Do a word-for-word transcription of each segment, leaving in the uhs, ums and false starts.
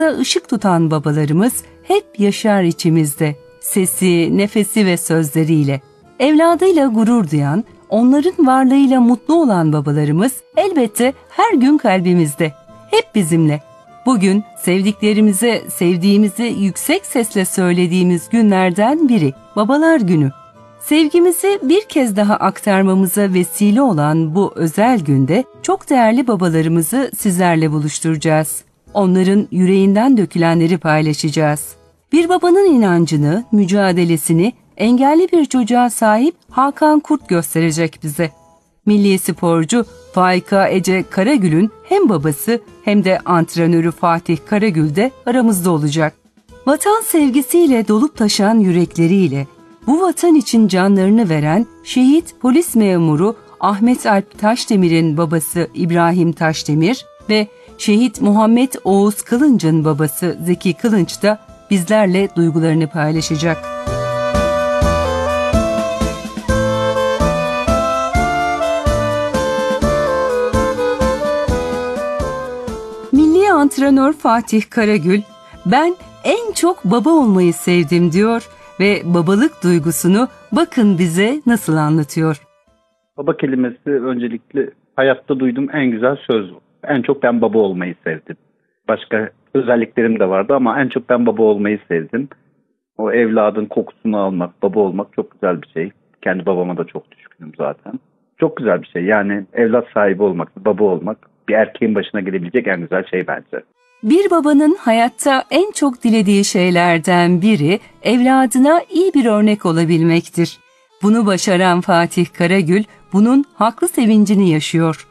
ışık tutan babalarımız hep yaşar içimizde, sesi, nefesi ve sözleriyle. Evladıyla gurur duyan, onların varlığıyla mutlu olan babalarımız elbette her gün kalbimizde, hep bizimle. Bugün sevdiklerimize sevdiğimizi yüksek sesle söylediğimiz günlerden biri Babalar Günü. Sevgimizi bir kez daha aktarmamıza vesile olan bu özel günde çok değerli babalarımızı sizlerle buluşturacağız. Onların yüreğinden dökülenleri paylaşacağız. Bir babanın inancını, mücadelesini engelli bir çocuğa sahip Hakan Kurt gösterecek bize. Milli sporcu Faika Ece Karagül'ün hem babası hem de antrenörü Fatih Karagül de aramızda olacak. Vatan sevgisiyle dolup taşan yürekleriyle bu vatan için canlarını veren şehit polis memuru Ahmet Alp Taşdemir'in babası İbrahim Taşdemir ve şehit Muhammed Oğuz Kılınç'ın babası Zeki Kılınç da bizlerle duygularını paylaşacak. Milli antrenör Fatih Karagül, "Ben en çok baba olmayı sevdim" diyor ve babalık duygusunu bakın bize nasıl anlatıyor. Baba kelimesi öncelikle hayatta duyduğum en güzel söz. En çok ben baba olmayı sevdim. Başka özelliklerim de vardı ama en çok ben baba olmayı sevdim. O evladın kokusunu almak, baba olmak çok güzel bir şey. Kendi babama da çok düşkünüm zaten. Çok güzel bir şey. Yani evlat sahibi olmak, baba olmak bir erkeğin başına gelebilecek en güzel şey bence. Bir babanın hayatta en çok dilediği şeylerden biri evladına iyi bir örnek olabilmektir. Bunu başaran Fatih Karagül bunun haklı sevincini yaşıyor.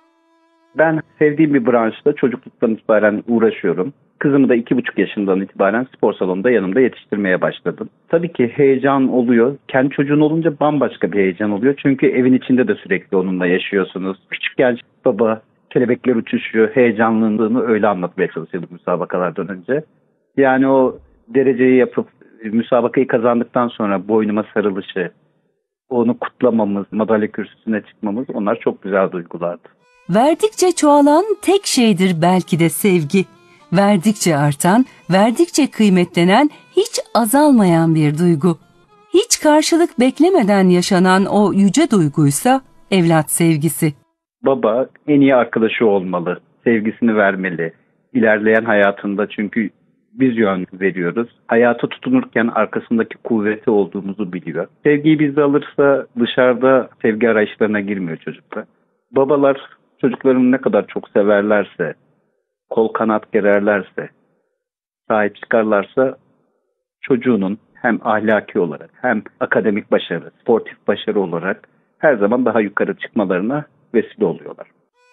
Ben sevdiğim bir branşta çocukluktan itibaren uğraşıyorum. Kızımı da iki buçuk yaşından itibaren spor salonunda yanımda yetiştirmeye başladım. Tabii ki heyecan oluyor. Kendi çocuğun olunca bambaşka bir heyecan oluyor. Çünkü evin içinde de sürekli onunla yaşıyorsunuz. Küçükken baba, kelebekler uçuşuyor, heyecanlandığını öyle anlatmaya çalışıyorduk müsabakalardan önce. Yani o dereceyi yapıp müsabakayı kazandıktan sonra boynuma sarılışı, onu kutlamamız, madalya kürsüsüne çıkmamız, onlar çok güzel duygulardı. Verdikçe çoğalan tek şeydir belki de sevgi. Verdikçe artan, verdikçe kıymetlenen, hiç azalmayan bir duygu. Hiç karşılık beklemeden yaşanan o yüce duyguysa evlat sevgisi. Baba en iyi arkadaşı olmalı, sevgisini vermeli. İlerleyen hayatında çünkü biz yön veriyoruz. Hayata tutunurken arkasındaki kuvveti olduğumuzu biliyor. Sevgiyi bizde alırsa dışarıda sevgi arayışlarına girmiyor çocuklar. Babalar çocuklarını ne kadar çok severlerse, kol kanat gererlerse, sahip çıkarlarsa çocuğunun hem ahlaki olarak hem akademik başarı, sportif başarı olarak her zaman daha yukarı çıkmalarına vesile oluyorlar.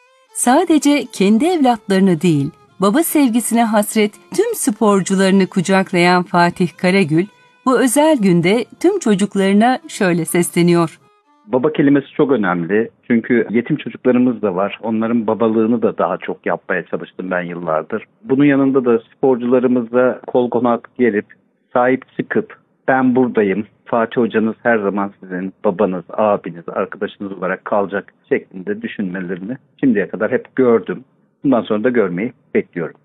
Sadece kendi evlatlarını değil, baba sevgisine hasret tüm sporcularını kucaklayan Fatih Karagül, bu özel günde tüm çocuklarına şöyle sesleniyor. Baba kelimesi çok önemli. Çünkü yetim çocuklarımız da var. Onların babalığını da daha çok yapmaya çalıştım ben yıllardır. Bunun yanında da sporcularımıza kol konak gelip, sahip çıkıp, ben buradayım, Fatih hocanız her zaman sizin babanız, abiniz, arkadaşınız olarak kalacak şeklinde düşünmelerini şimdiye kadar hep gördüm. Bundan sonra da görmeyi bekliyorum.